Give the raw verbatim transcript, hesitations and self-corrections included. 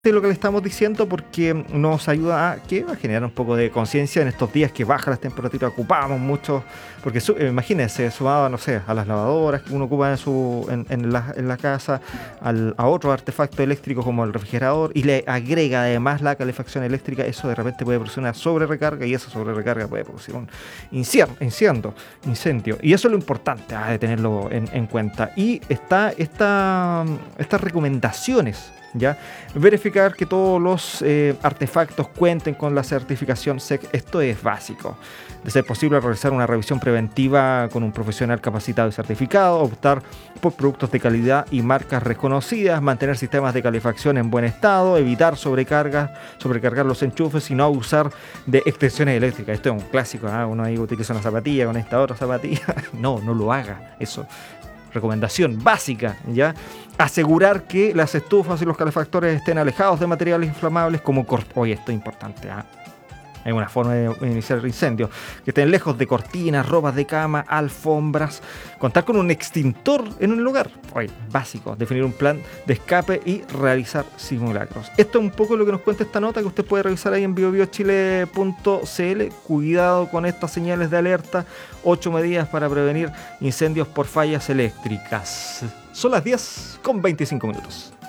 lo que le estamos diciendo porque nos ayuda a, ¿qué? A generar un poco de conciencia en estos días que bajan las temperaturas, ocupamos mucho, porque su, eh, imagínense, sumado, no sé, a las lavadoras que uno ocupa en, su, en, en, la, en la casa, al, a otros artefactos eléctricos como el refrigerador, y le agrega además la calefacción eléctrica, eso de repente puede producir una sobrerecarga, y esa sobrerecarga puede producir un incendio, incendio, incendio. Y eso es lo importante, ah, de tenerlo en, en cuenta. Y está esta, estas recomendaciones, ¿ya? Verificar que todos los eh, artefactos cuenten con la certificación S E C. Esto es básico. De ser posible, realizar una revisión preventiva con un profesional capacitado y certificado, optar por productos de calidad y marcas reconocidas, mantener sistemas de calefacción en buen estado, evitar sobrecargas, sobrecargar los enchufes y no abusar de extensiones eléctricas. Esto es un clásico, ¿eh? Uno ahí utiliza una zapatilla con esta otra zapatilla. No, no lo haga. Eso. Recomendación básica, ¿ya? Asegurar que las estufas y los calefactores estén alejados de materiales inflamables como cortinas. Oye, esto es importante, ¿eh? Es una forma de iniciar el incendio. Que estén lejos de cortinas, ropas de cama, alfombras. Contar con un extintor en un lugar. Oye, básico. Definir un plan de escape y realizar simulacros. Esto es un poco lo que nos cuenta esta nota que usted puede revisar ahí en bio bio chile punto c l. Cuidado con estas señales de alerta. Ocho medidas para prevenir incendios por fallas eléctricas. Son las diez con veinticinco minutos.